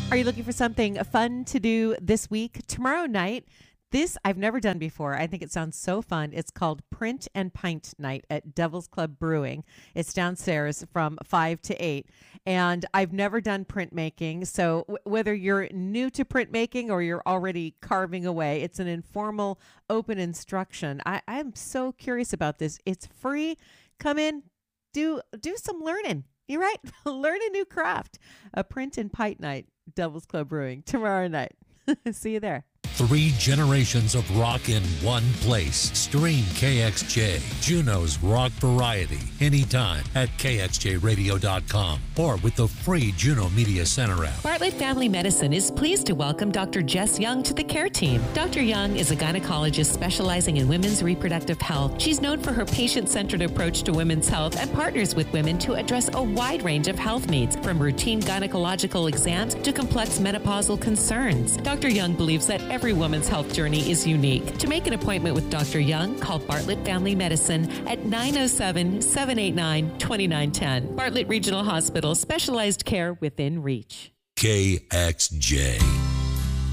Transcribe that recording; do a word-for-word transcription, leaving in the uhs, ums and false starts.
Are you looking for something fun to do this week? Tomorrow night, this I've never done before. I think it sounds so fun. It's called Print and Pint Night at Devil's Club Brewing. It's downstairs from five to eight. And I've never done printmaking. So w- whether you're new to printmaking or you're already carving away, it's an informal, open instruction. I, I'm so curious about this. It's free. Come in, do do some learning. You're right. Learn a new craft. A Print and Pint Night, Devil's Club Brewing, tomorrow night. See you there. Three generations of rock in one place. Stream K X J, Juneau's rock variety, anytime at K X J radio dot com or with the free Juneau Media Center app. Bartlett Family Medicine is pleased to welcome Doctor Jess Young to the care team. Doctor Young is a gynecologist specializing in women's reproductive health. She's known for her patient-centered approach to women's health and partners with women to address a wide range of health needs, from routine gynecological exams to complex menopausal concerns. Doctor Young believes that every woman's health journey is unique. To make an appointment with Doctor Young, call Bartlett Family Medicine at nine oh seven, seven eight nine, two nine one zero. Bartlett Regional Hospital, specialized care within reach. K X J.